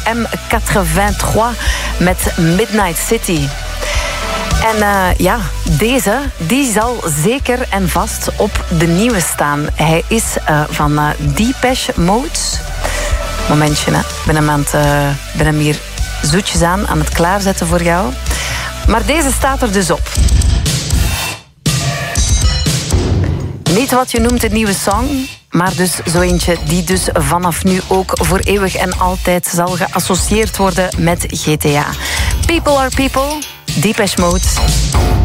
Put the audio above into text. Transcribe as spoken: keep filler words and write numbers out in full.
M achtennegentig met Midnight City. En uh, ja, deze die zal zeker en vast op de nieuwe staan. Hij is uh, van uh, Depeche Mode. Momentje, hè. Ik ben hem, aan het, uh, ben hem hier zoetjes aan, aan het klaarzetten voor jou. Maar deze staat er dus op. Niet wat je noemt een nieuwe song, maar dus zo eentje die dus vanaf nu ook voor eeuwig en altijd zal geassocieerd worden met G T A. People are people, Depeche Mode.